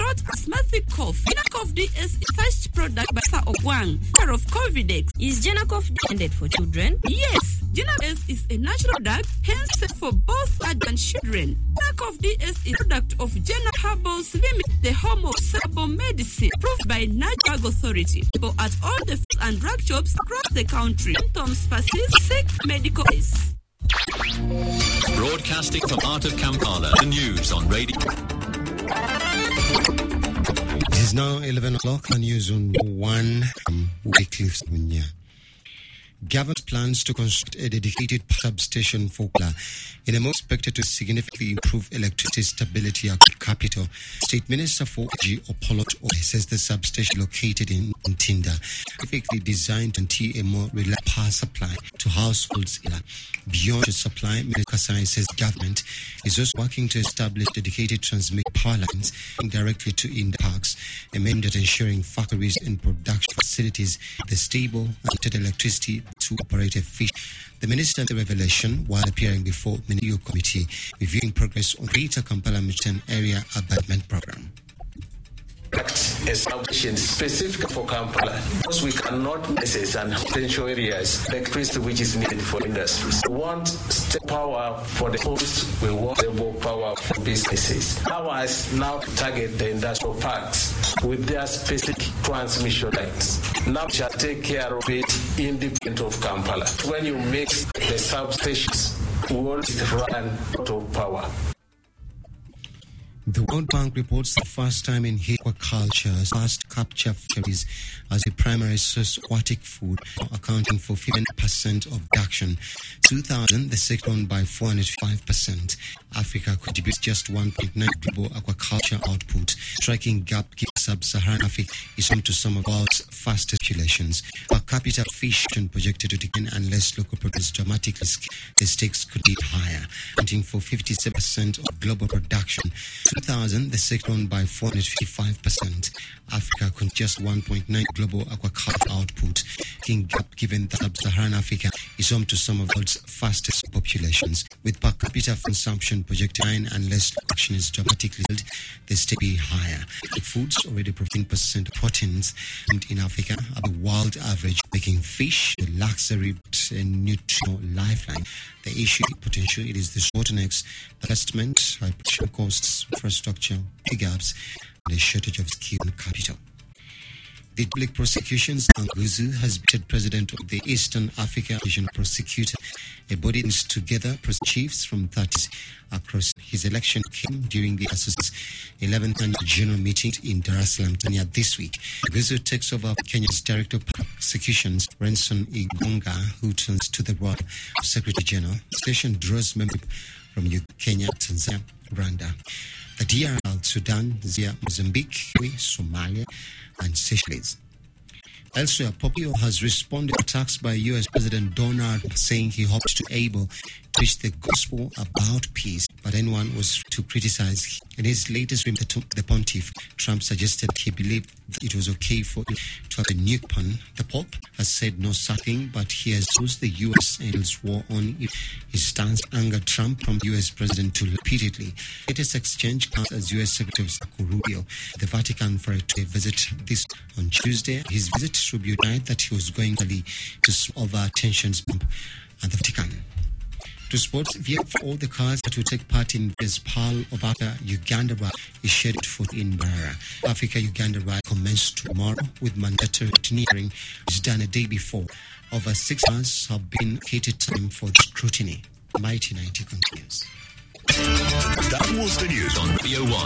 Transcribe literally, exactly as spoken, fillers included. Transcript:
short asthmatic cough. Genacov D S is first product by Sir Ogwang, care of Covidex. Is Genacov intended for children? Yes, Genacov D S is a natural drug, hence safe for both adults and children. Genacov D S is a product of Gena Herbals Limited, the home of herbal medicine, approved by National Drug Authority. People at all the food and drug shops across the country. Symptoms persist, seek medical advice. Broadcasting from Art of Kampala, the news on radio. It is now eleven o'clock on News on One. Um, Wycliffe Munya. Government plans to construct a dedicated substation for Kula in a move expected to significantly improve electricity stability at capital. State Minister for Energy Opolot says the substation located in Ntinda specifically designed to guarantee a more reliable power supply to households. Beyond the supply, Minister Kasai says government is also working to establish dedicated transmission power lines directly to Inda parks, aimed at ensuring factories and production facilities the stable and limited electricity to operate efficiently. The minister made the revelation while appearing before the Ministerial Committee reviewing progress on Greater Kampala Metropolitan Area Abandonment Program. A substation specific for Kampala, because we cannot miss and potential areas the electricity which is needed for industries. We want stable power for the host, we want stable power for businesses. Ours now target the industrial parks with their specific transmission lines. Now we shall take care of it independent of Kampala. When you mix the substations, we will run out of power. The World Bank reports the first time in aquaculture's first capture fisheries as a primary source of aquatic food, accounting for fifteen percent of production. two thousand, the sector won by four hundred five percent. Africa contributes just one point nine global aquaculture output, striking gap given sub-Saharan Africa is home to some of the world's fastest populations. Per capita fish projected to decline unless local produce dramatically scale, the stakes could be higher, accounting for fifty-seven percent of global production. two thousand, the sector won by four hundred fifty-five percent. Africa con just one point nine global aquaculture output, king gap given that sub-Saharan Africa is home to some of the world's fastest populations. With per capita consumption projected nine unless production is dramatically held, the stakes be higher. The foods already fifteen percent proteins in Africa are the world average, making fish the luxury and nutritional lifeline. The issue potential it is the bottlenecks, investment, high production costs, infrastructure, big gaps, and a shortage of skill and capital. The public prosecutions Nguzu has been president of the Eastern Africa Regional Prosecutor, a body that together chiefs from thirties across. His election came during the association's eleventh annual general meeting in Dar es Salaam, Tanzania this week. Nguzu takes over Kenya's Director of Prosecutions, Renson Igonga, who turns to the role of Secretary General. The station draws members from Kenya, Tanzania, Rwanda, the D R L, Sudan, Zambia, Mozambique, Somalia, and Seychelles. Elsewhere, Pompeo has responded to attacks by U S President Donald Trump, saying he hoped to be able to preach the gospel about peace, but anyone was to criticize him. In his latest remark to the pontiff, Trump suggested he believed it was okay for him to have a nuke pun. The Pope has said no such thing, but he has accused the U S Angels war on if his stance angered Trump from U S President to repeatedly. Latest exchange comes as U S Secretary Marco Rubio the Vatican for a visit this on Tuesday. His visit should be denied that he was going to over tensions at the Vatican. To sports, via for all the cars that will take part in this Pearl of Africa Uganda ride is scheduled for in Barara. Africa Uganda ride commenced tomorrow with mandatory engineering, which is done a day before. Over six months have been allocated time for the scrutiny. Mighty ninety continues. That was the news on Radio One.